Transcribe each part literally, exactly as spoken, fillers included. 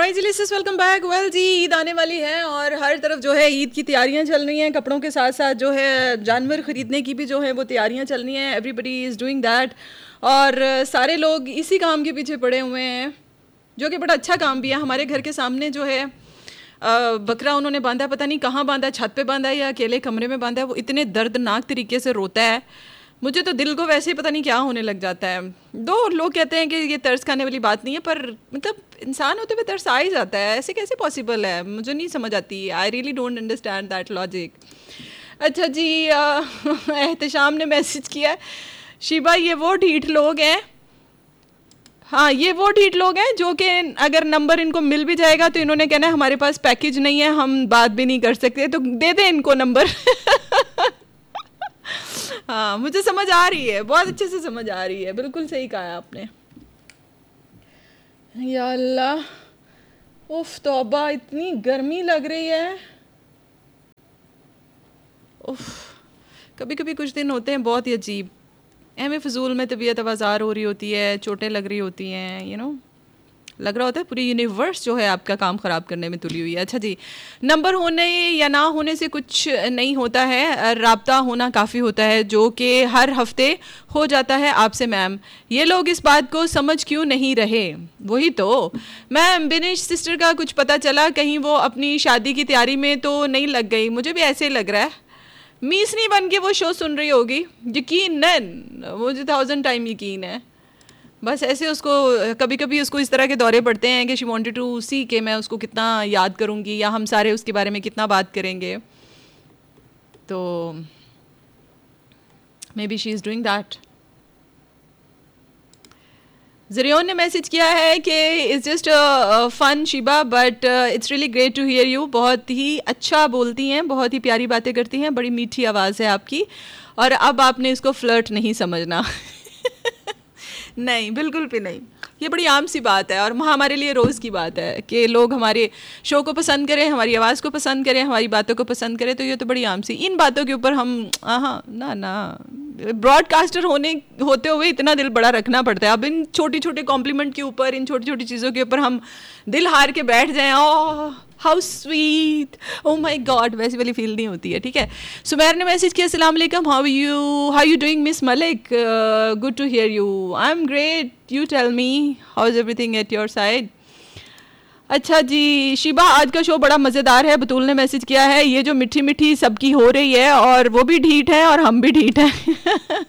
हाय जी listeners, welcome back. Well जी, ईद आने वाली है और हर तरफ जो है ईद की तैयारियां चल रही हैं। कपड़ों के साथ साथ जो है जानवर ख़रीदने की भी जो है वो तैयारियां चल रही हैं। एवरीबडी इज़ डूइंग दैट और सारे लोग इसी काम के पीछे पड़े हुए हैं, जो कि बड़ा अच्छा काम भी है। हमारे घर के सामने जो है बकरा उन्होंने बांधा, पता नहीं कहाँ बांधा, छत पे बांधा है या अकेले कमरे में बांधा है। वो इतने दर्दनाक तरीके से रोता है, मुझे तो दिल को वैसे ही पता नहीं क्या होने लग जाता है। दो लोग कहते हैं कि ये तरस खाने वाली बात नहीं है, पर मतलब इंसान होते हुए तरस आ ही जाता है। ऐसे कैसे पॉसिबल है, मुझे नहीं समझ आती। I really don't understand that logic. अच्छा जी, एहतशाम ने मैसेज किया, शिबा ये वो ढीठ लोग हैं, हाँ ये वो ढीठ लोग हैं जो कि अगर नंबर इनको मिल भी जाएगा तो इन्होंने कहना है हमारे पास पैकेज नहीं है, हम बात भी नहीं कर सकते, तो दे दे इनको नंबर। हाँ मुझे समझ आ रही है, बहुत अच्छे से समझ आ रही है, बिल्कुल सही कहा है आपने। या अल्लाह, उफ तौबा, इतनी गर्मी लग रही है। उफ, कभी कभी कुछ दिन होते हैं बहुत ही अजीब, एम फजूल में तबीयत आवाज़ार हो रही होती है, चोटें लग रही होती हैं, यू नो लग रहा होता है पूरी यूनिवर्स जो है आपका काम ख़राब करने में तुली हुई है। अच्छा जी, नंबर होने या ना होने से कुछ नहीं होता है, राब्ता होना काफ़ी होता है, जो कि हर हफ्ते हो जाता है आपसे। मैम ये लोग इस बात को समझ क्यों नहीं रहे? वही तो मैम, बिनिश सिस्टर का कुछ पता चला, कहीं वो अपनी शादी की तैयारी में तो नहीं लग गई? मुझे भी ऐसे ही लग रहा है, मीसनी बन के वो शो सुन रही होगी, यकीन है, मुझे थाउजेंड टाइम यकीन है। बस ऐसे उसको कभी कभी उसको इस तरह के दौरे पड़ते हैं कि शी वांटेड टू सी कि मैं उसको कितना याद करूँगी या हम सारे उसके बारे में कितना बात करेंगे। तो may be she is doing that. ज़रियोन ने मैसेज किया है कि it's just fun Shiba, but it's really great to here you. बहुत ही अच्छा बोलती हैं, बहुत ही प्यारी बातें करती हैं, बड़ी मीठी आवाज़ है आपकी, और अब आपने इसको फ्लर्ट नहीं समझना। नहीं, बिल्कुल भी नहीं, ये बड़ी आम सी बात है और हमारे लिए रोज़ की बात है कि लोग हमारे शो को पसंद करें, हमारी आवाज़ को पसंद करें, हमारी बातों को पसंद करें, तो ये तो बड़ी आम सी। इन बातों के ऊपर हम हाँ ना ना ब्रॉडकास्टर होने होते हुए इतना दिल बड़ा रखना पड़ता है। अब इन छोटी छोटे कॉम्प्लीमेंट के ऊपर, इन छोटी छोटी चीज़ों के ऊपर हम दिल हार के बैठ जाएँ, oh how sweet, O my God, वैसी वाली फील नहीं होती है। ठीक है, सुमैर ने मैसेज किया, अस्सलाम वालेकुम, how you how you doing miss Malik, good to here you, I am great, you tell me how is everything at your side. अच्छा जी, शिबा आज का शो बड़ा मज़ेदार है, बतूल ने मैसेज किया है, ये जो मिठी मिठी सबकी हो रही है और वो भी ढीठ है और हम भी ढीठ हैं।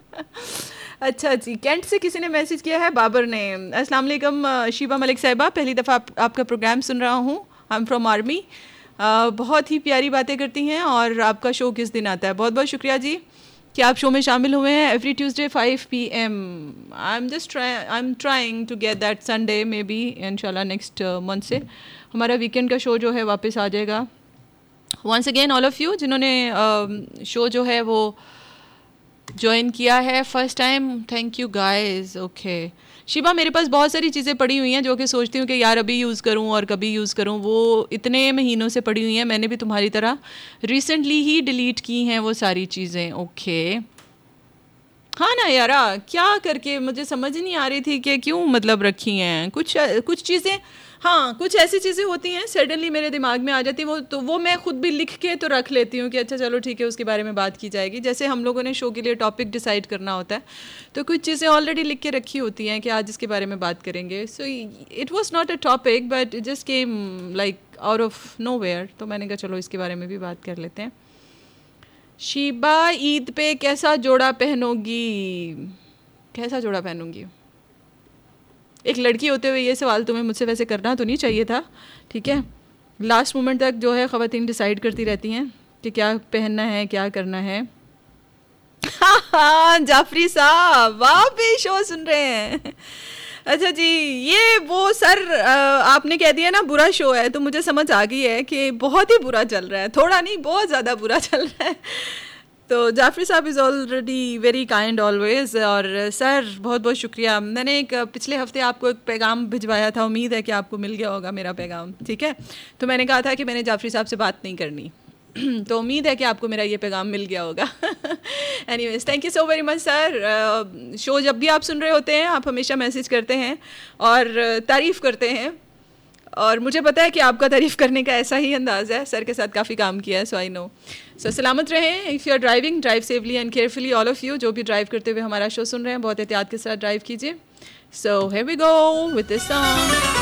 अच्छा जी, कैंट से किसी ने मैसेज किया है, बाबर ने, अस्सलाम वालेकुम शिबा मलिक साहिबा, पहली दफ़ा आप, आपका प्रोग्राम सुन रहा हूँ, आई एम फ्रॉम आर्मी। बहुत ही प्यारी बातें करती हैं और आपका शो किस दिन आता है? बहुत बहुत शुक्रिया जी कि आप शो में शामिल हुए हैं। Every Tuesday five P M. I am just try I am trying to get that Sunday, may be इंशाल्लाह नेक्स्ट मंथ से हमारा वीकेंड का शो जो है वापस आ जाएगा। Once again all of you जिन्होंने शो uh, जो है वो ज्वाइन किया है first time, thank you guys. Okay Shiba, मेरे पास बहुत सारी चीज़ें पड़ी हुई हैं जो कि सोचती हूँ कि यार अभी यूज़ करूँ और कभी यूज़ करूँ, वो इतने महीनों से पड़ी हुई हैं। मैंने भी तुम्हारी तरह रिसेंटली ही डिलीट की हैं वो सारी चीज़ें। ओके हाँ ना यारा, क्या करके मुझे समझ नहीं आ रही थी कि क्यों मतलब रखी हैं कुछ कुछ चीज़ें। हाँ, कुछ ऐसी चीज़ें होती हैं सडनली मेरे दिमाग में आ जाती हैं, वो तो वो मैं खुद भी लिख के तो रख लेती हूँ कि अच्छा चलो ठीक है उसके बारे में बात की जाएगी। जैसे हम लोगों ने शो के लिए टॉपिक डिसाइड करना होता है तो कुछ चीज़ें ऑलरेडी लिख के रखी होती हैं कि आज इसके बारे में बात करेंगे। So it was not a topic but it just came like out of know where, तो मैंने कहा चलो इसके बारे में भी बात कर लेते हैं। शिबा, ईद पे कैसा जोड़ा पहनोगी? कैसा जोड़ा पहनूंगी? एक लड़की होते हुए ये सवाल तुम्हें मुझसे वैसे करना तो नहीं चाहिए था, ठीक है। लास्ट मोमेंट तक जो है ख़वातीन डिसाइड करती रहती हैं कि क्या पहनना है, क्या करना है। हाँ जाफरी साहब, वाह भी शो सुन रहे हैं। अच्छा जी, ये वो सर आपने कह दिया ना बुरा शो है, तो मुझे समझ आ गई है कि बहुत ही बुरा चल रहा है, थोड़ा नहीं बहुत ज़्यादा बुरा चल रहा है। तो जाफरी साहब is already very kind always, और सर बहुत बहुत शुक्रिया। मैंने एक पिछले हफ्ते आपको एक पैगाम भिजवाया था, उम्मीद है कि आपको मिल गया होगा मेरा पैगाम, ठीक है। तो मैंने कहा था कि मैंने जाफरी साहब से बात नहीं करनी, तो उम्मीद है कि आपको मेरा ये पैगाम मिल गया होगा। Anyways, thank you so very much sir. Show जब भी आप सुन रहे होते हैं आप हमेशा मैसेज करते हैं और तारीफ़ करते हैं, और मुझे पता है कि आपका तारीफ़ करने का ऐसा ही अंदाज़ है, सर के साथ काफ़ी काम किया है, सो आई नो. सो सलामत रहें. If you are driving, drive safely and carefully all of you. जो भी ड्राइव करते हुए हमारा शो सुन रहे हैं, बहुत एहतियात के साथ ड्राइव कीजिए. So here we go with this song.